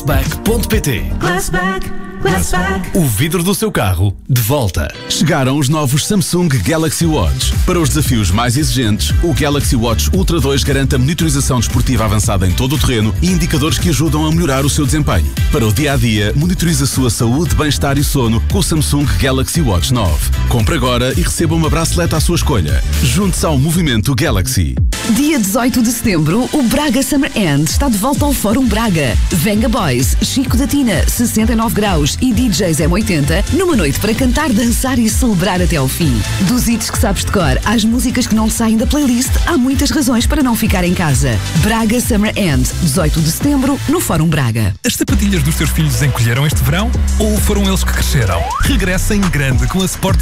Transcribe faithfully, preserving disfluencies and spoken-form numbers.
Glassback ponto pt. Glassback, Glassback. O vidro do seu carro de volta. Chegaram os novos Samsung Galaxy Watch. Para os desafios mais exigentes, o Galaxy Watch Ultra dois garante a monitorização desportiva avançada em todo o terreno e indicadores que ajudam a melhorar o seu desempenho. Para o dia-a-dia, monitorize a sua saúde, bem-estar e sono com o Samsung Galaxy Watch nove. Compre agora e receba uma bracelete à sua escolha. Junte-se ao movimento Galaxy. Dia dezoito de setembro, o Braga Summer End está de volta ao Fórum Braga. Venga Boys, Chico da Tina, sessenta e nove graus e D Js M oitenta numa noite para cantar, dançar e celebrar até ao fim. Dos hits que sabes de cor às músicas que não saem da playlist, há muitas razões para não ficar em casa. Braga Summer End, dezoito de setembro, no Fórum Braga. As sapatilhas dos teus filhos encolheram este verão? Ou foram eles que cresceram? Regressa em grande com a Sport